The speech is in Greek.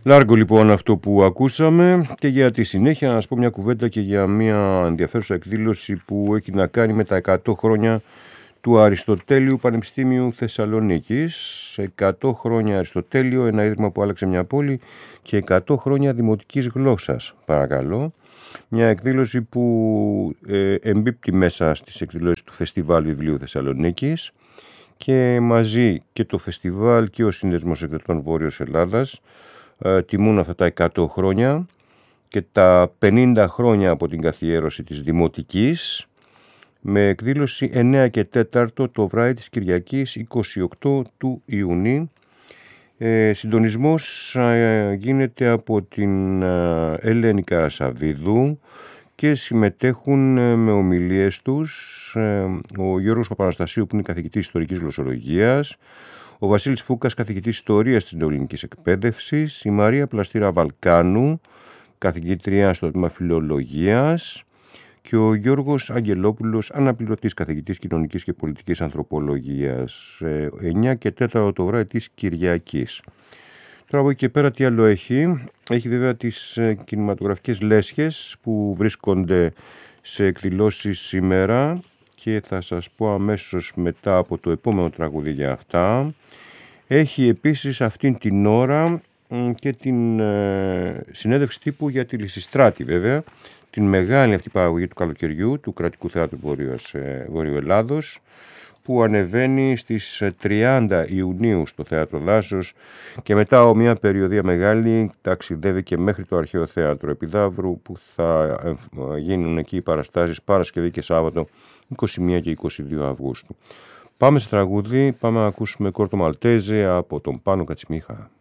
Λάργο λοιπόν αυτό που ακούσαμε, και για τη συνέχεια να σας πω μια κουβέντα και για μια ενδιαφέρουσα εκδήλωση που έχει να κάνει με τα 100 χρόνια του Αριστοτέλειου Πανεπιστήμιου Θεσσαλονίκης. 100 χρόνια Αριστοτέλειο, ένα ίδρυμα που άλλαξε μια πόλη, και 100 χρόνια δημοτικής γλώσσας, παρακαλώ. Μια εκδήλωση που εμπίπτει μέσα στις εκδηλώσεις του Φεστιβάλ Βιβλίου Θεσσαλονίκης, και μαζί και το φεστιβάλ και ο Σύνδεσμος Εκδοτών Βόρειος Ελλάδας τιμούν αυτά τα 100 χρόνια και τα 50 χρόνια από την καθιέρωση της Δημοτικής, με εκδήλωση 9 και 4 το βράδυ της Κυριακής 28 του Ιουνίου. Συντονισμός γίνεται από την Ελένη Καρασαβίδου και συμμετέχουν με ομιλίες τους ο Γιώργος Παπαναστασίου, που είναι καθηγητής ιστορικής γλωσσολογίας, ο Βασίλης Φούκας, καθηγητής ιστορίας της νεοελληνικής εκπαίδευσης, η Μαρία Πλαστήρα Βαλκάνου, καθηγήτρια στο τμήμα φιλολογίας, και ο Γιώργος Αγγελόπουλος, αναπληρωτής καθηγητής κοινωνικής και πολιτικής ανθρωπολογίας. 9 και 4 το βράδυ της Κυριακής. Τώρα από εκεί και πέρα τι άλλο έχει? Έχει βέβαια τις κινηματογραφικές λέσχες που βρίσκονται σε εκδηλώσεις σήμερα, και θα σας πω αμέσως μετά από το επόμενο τραγούδι για αυτά. Έχει επίσης αυτήν την ώρα και την συνέντευξη τύπου για τη Λυσιστράτη, βέβαια, την μεγάλη αυτή παραγωγή του καλοκαιριού του Κρατικού Θεάτρου Βορείου Ελλάδος, που ανεβαίνει στις 30 Ιουνίου στο Θέατρο Δάσος, και μετά από μια περιοδία μεγάλη ταξιδεύει και μέχρι το Αρχαίο Θέατρο Επιδαύρου, που θα γίνουν εκεί οι παραστάσεις Παρασκευή και Σάββατο 21 και 22 Αυγούστου. Πάμε σε τραγούδι, πάμε να ακούσουμε Κόρτο Μαλτέζε από τον Πάνο Κατσιμίχα.